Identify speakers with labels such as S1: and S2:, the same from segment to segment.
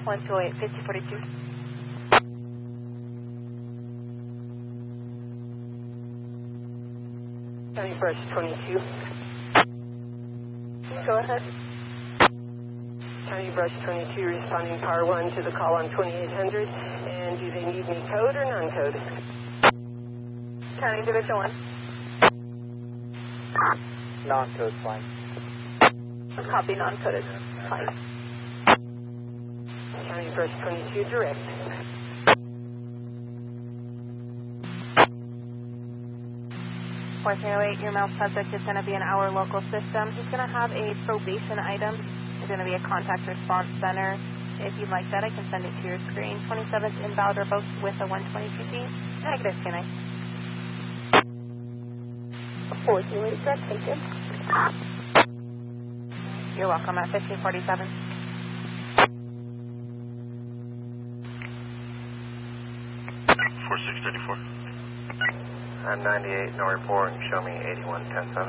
S1: 1208, 5042.
S2: County Brush 22.
S1: Go ahead.
S2: County Brush 22 responding Power 1 to the call on 2800. And do they need me code or non-code?
S1: County Division 1.
S3: Non-code fine.
S1: Copy, non-coded. Fine.
S2: County Brush 22 direct.
S1: Your male subject is going to be in our local system. He's going to have a probation item. It's going to be a contact response center. If you'd like that, I can send it to your screen. 27th invalid revoked with a 122P. Negative, can I?
S4: 408, correct, thank you.
S1: You're welcome at 1547.
S5: I'm 98, no report, and show me 81, 10-7.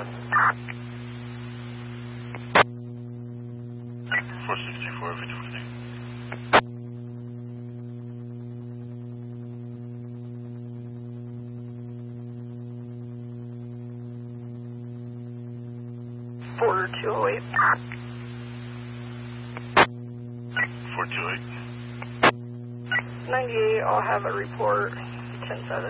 S6: 464, 5040.
S1: Border 208.
S6: 428.
S1: 98, I'll have a report. 10-7.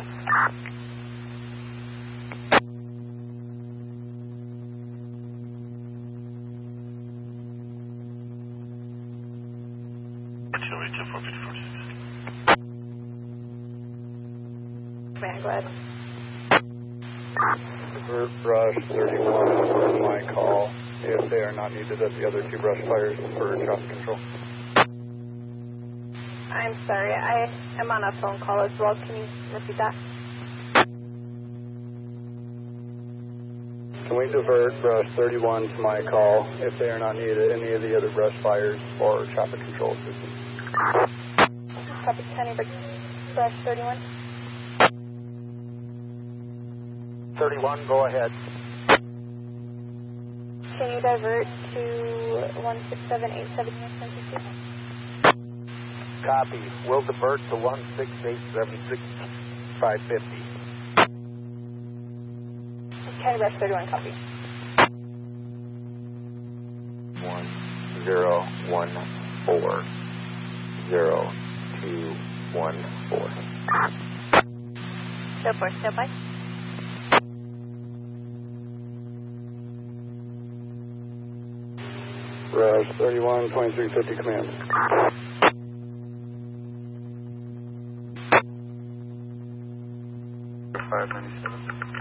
S1: Man, go ahead.
S3: Divert brush 31 to my call if they are not needed at the other two brush fires for traffic control.
S1: I'm sorry, I am on a phone call as well. Can you repeat that?
S3: Can we divert brush 31 to my call if they are not needed at any of the other brush fires or traffic control systems?
S1: Copy, County Brush 31.
S3: 31, go ahead.
S1: Can you divert to 16787
S3: Copy. We'll divert to 16876-550.
S1: County Brush 31, copy.
S5: 1014-0214.
S1: Step by.
S3: Rush 31, 2350 command.
S5: 597.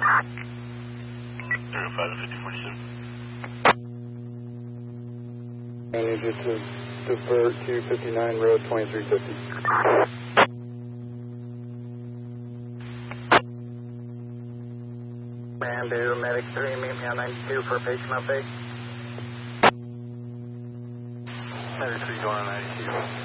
S6: 05 5047.
S3: I need you to divert to 59 Road 2350.
S5: Mandu, Medic 3, meet me on 92 for patient update.
S6: Medic 3 going on 92.